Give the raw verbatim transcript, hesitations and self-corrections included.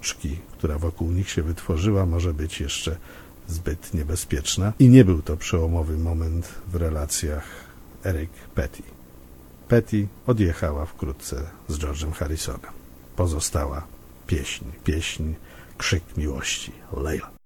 otoczki, która wokół nich się wytworzyła, może być jeszcze zbyt niebezpieczna. I nie był to przełomowy moment w relacjach Eric-Patty. Patty odjechała wkrótce z George'em Harrisonem. Pozostała pieśń, pieśń, krzyk miłości, Leila.